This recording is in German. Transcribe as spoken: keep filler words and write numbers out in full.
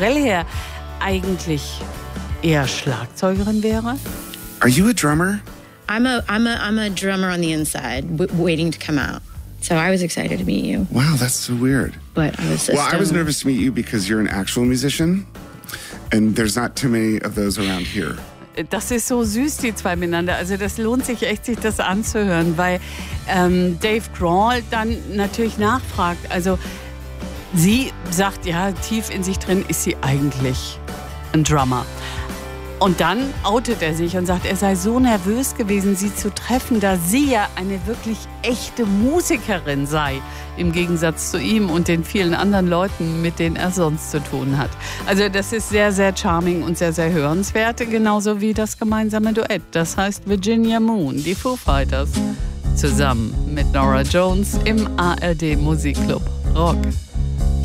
kulturell her eigentlich eher Schlagzeugerin wäre? Are you a drummer? I'm a I'm a I'm a drummer on the inside, w- waiting to come out. So I was excited to meet you. Wow, that's so weird. But I was. Well, I was nervous to meet you because you're an actual musician, and there's not too many of those around here. Das ist so süß, die zwei miteinander. Also das lohnt sich echt, sich das anzuhören, weil ähm, Dave Grohl dann natürlich nachfragt. Also sie sagt, ja, tief in sich drin ist sie eigentlich ein Drummer. Und dann outet er sich und sagt, er sei so nervös gewesen, sie zu treffen, da sie ja eine wirklich echte Musikerin sei, im Gegensatz zu ihm und den vielen anderen Leuten, mit denen er sonst zu tun hat. Also das ist sehr, sehr charming und sehr, sehr hörenswert, genauso wie das gemeinsame Duett. Das heißt Virginia Moon, die Foo Fighters, zusammen mit Norah Jones im A R D Musikclub Rock.